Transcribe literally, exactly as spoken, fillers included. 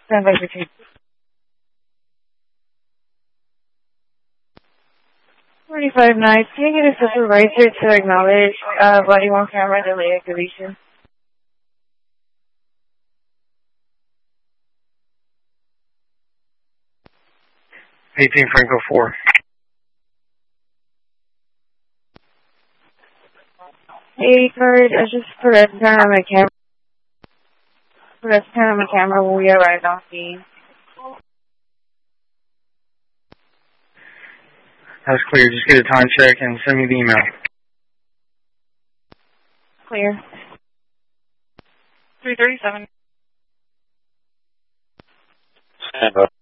Stand by for two. forty-five nights. Can you get a supervisor to acknowledge uh, body worn camera delay activation? eighteen Franco four. Hey, card, I just pressed turn on my camera. Press turn on my camera when we arrive on scene. That's clear. Just get a time check and send me the email. Clear. three thirty-seven. Stand by.